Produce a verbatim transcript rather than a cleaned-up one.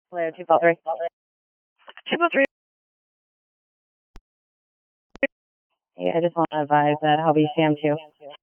Hello, two four three. two four three. Hey, I just want to advise that Hobie Sam too.